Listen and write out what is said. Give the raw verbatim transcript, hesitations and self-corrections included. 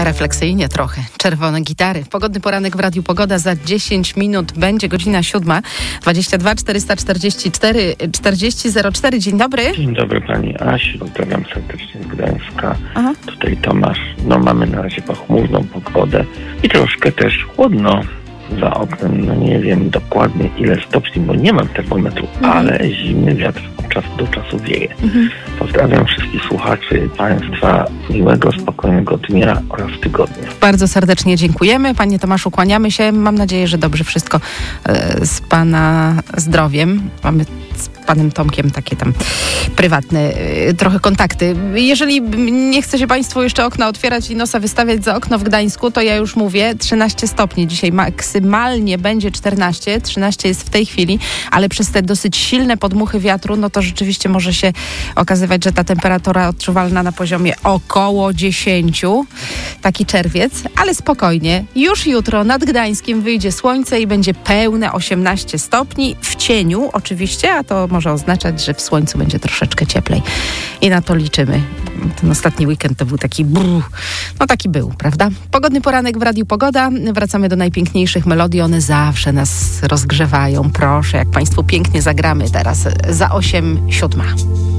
Refleksyjnie trochę. Czerwone gitary. Pogodny poranek w Radiu Pogoda. Za dziesięć minut będzie godzina siódma. dwadzieścia dwa czterysta czterdzieści cztery czterdzieści zero cztery. Dzień dobry. Dzień dobry pani Asiu. Pozdrawiam serdecznie z Gdańska. Aha. Tutaj Tomasz. No mamy na razie pochmurną pogodę i troszkę też chłodno za oknem. No nie wiem dokładnie ile stopni, bo nie mam termometru, mhm. ale zimny wiatr od czasu do czasu wieje. Mhm. Pozdrawiam wszystkich słuchaczy państwa. Miłego, spokojnego dnia oraz tygodnia. Bardzo serdecznie dziękujemy. Panie Tomaszu, kłaniamy się. Mam nadzieję, że dobrze wszystko e, z pana zdrowiem. Mamy z panem Tomkiem takie tam prywatne e, trochę kontakty. Jeżeli nie chce się państwo jeszcze okna otwierać i nosa wystawiać za okno w Gdańsku, to ja już mówię, trzynaście stopni. Dzisiaj maksymalnie będzie czternaście. trzynaście jest w tej chwili, ale przez te dosyć silne podmuchy wiatru, no to rzeczywiście może się okazywać, że ta temperatura odczuwalna na poziomie około dziesięć. Taki czerwiec, ale spokojnie. Już jutro nad Gdańskiem wyjdzie słońce i będzie pełne osiemnaście stopni. W cieniu oczywiście, a to może oznaczać, że w słońcu będzie troszeczkę cieplej. I na to liczymy. Ten ostatni weekend to był taki brrr. No taki był, prawda? Pogodny poranek w Radiu Pogoda. Wracamy do najpiękniejszych melodii. One zawsze nas rozgrzewają. Proszę, jak państwu pięknie zagramy teraz za osiem siódma.